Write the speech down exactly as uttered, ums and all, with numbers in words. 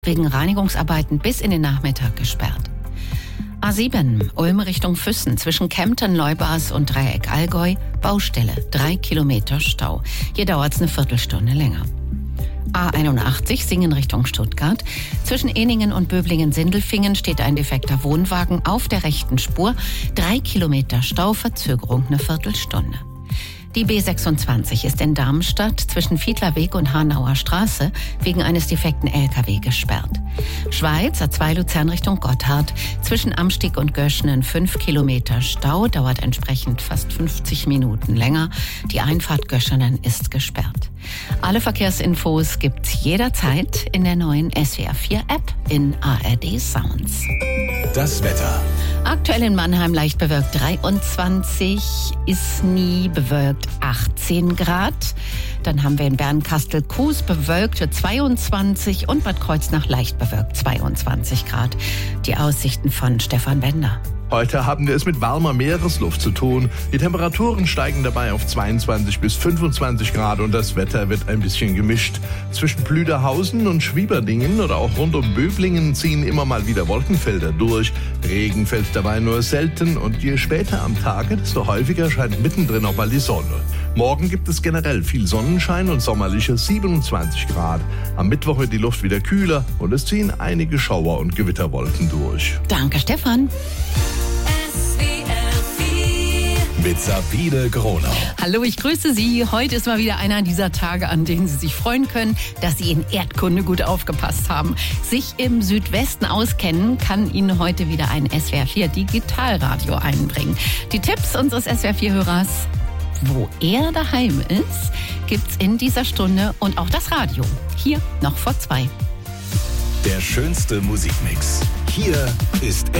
wegen Reinigungsarbeiten bis in den Nachmittag gesperrt. A sieben, Ulm Richtung Füssen, zwischen Kempten, Leubas und Dreieck Allgäu, Baustelle, drei Kilometer Stau. Hier dauert es eine Viertelstunde länger. A einundachtzig, Singen Richtung Stuttgart. Zwischen Eningen und Böblingen-Sindelfingen steht ein defekter Wohnwagen auf der rechten Spur. Drei Kilometer Stau, Verzögerung eine Viertelstunde. Die B sechsundzwanzig ist in Darmstadt zwischen Fiedlerweg und Hanauer Straße wegen eines defekten L K W gesperrt. Schweiz, A zwei Luzern Richtung Gotthard, zwischen Amstieg und Göschenen fünf Kilometer Stau, dauert entsprechend fast fünfzig Minuten länger. Die Einfahrt Göschenen ist gesperrt. Alle Verkehrsinfos gibt's jederzeit in der neuen S W R vier App in A R D Sounds. Das Wetter. Aktuell in Mannheim leicht bewölkt dreiundzwanzig, Isny bewölkt achtzehn Grad. Dann haben wir in Bernkastel-Kues bewölkt zweiundzwanzig und Bad Kreuznach leicht bewölkt zweiundzwanzig Grad. Die Aussichten von Stefan Bender. Heute haben wir es mit warmer Meeresluft zu tun. Die Temperaturen steigen dabei auf zweiundzwanzig bis fünfundzwanzig Grad und das Wetter wird ein bisschen gemischt. Zwischen Plüderhausen und Schwieberdingen oder auch rund um Böblingen ziehen immer mal wieder Wolkenfelder durch. Regen fällt dabei nur selten und je später am Tage, desto häufiger scheint mittendrin auch mal die Sonne. Morgen gibt es generell viel Sonnenschein und sommerliche siebenundzwanzig Grad. Am Mittwoch wird die Luft wieder kühler und es ziehen einige Schauer und Gewitterwolken durch. Danke, Stefan. Mit Sabine Gronau. Hallo, ich grüße Sie. Heute ist mal wieder einer dieser Tage, an denen Sie sich freuen können, dass Sie in Erdkunde gut aufgepasst haben. Sich im Südwesten auskennen, kann Ihnen heute wieder ein S W R vier Digitalradio einbringen. Die Tipps unseres S W R vier Hörers, wo er daheim ist, gibt's in dieser Stunde und auch das Radio. Hier noch vor zwei. Der schönste Musikmix. Hier ist